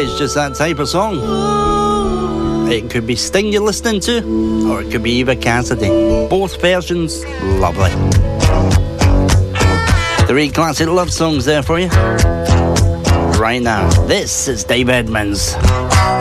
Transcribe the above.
is just that type of song. It could be Sting you're listening to, or it could be Eva Cassidy. Both versions, lovely. 3 classic love songs there for you. Right now, this is Dave Edmunds.